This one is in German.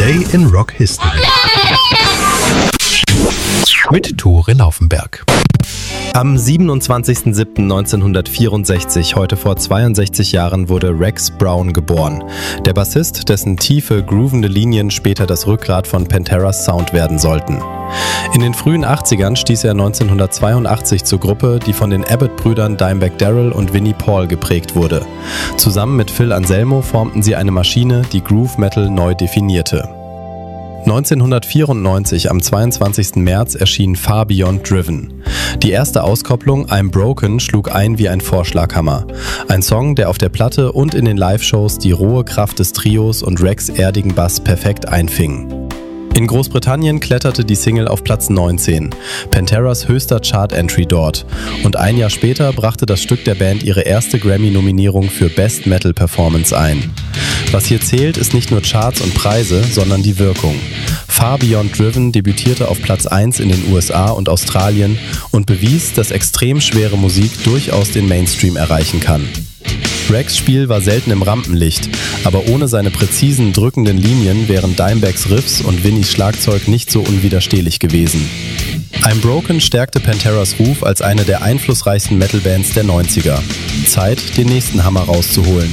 Today in Rock History mit Tore Laufenberg. Am 27.07.1964, heute vor 62 Jahren, wurde Rex Brown geboren. Der Bassist, dessen tiefe, groovende Linien später das Rückgrat von Panteras Sound werden sollten. In den frühen 80ern stieß er 1982 zur Gruppe, die von den Abbott-Brüdern Dimebag Darrell und Vinnie Paul geprägt wurde. Zusammen mit Phil Anselmo formten sie eine Maschine, die Groove Metal neu definierte. 1994, am 22. März, erschien Far Beyond Driven. Die erste Auskopplung, I'm Broken, schlug ein wie ein Vorschlaghammer. Ein Song, der auf der Platte und in den Live-Shows die rohe Kraft des Trios und Rex' erdigen Bass perfekt einfing. In Großbritannien kletterte die Single auf Platz 19, Panteras höchster Chart-Entry dort. Und ein Jahr später brachte das Stück der Band ihre erste Grammy-Nominierung für Best Metal Performance ein. Was hier zählt, ist nicht nur Charts und Preise, sondern die Wirkung. Far Beyond Driven debütierte auf Platz 1 in den USA und Australien und bewies, dass extrem schwere Musik durchaus den Mainstream erreichen kann. Rex' Spiel war selten im Rampenlicht, aber ohne seine präzisen, drückenden Linien wären Dimebags Riffs und Vinnies Schlagzeug nicht so unwiderstehlich gewesen. I'm Broken stärkte Panteras Ruf als eine der einflussreichsten Metal-Bands der 90er. Zeit, den nächsten Hammer rauszuholen.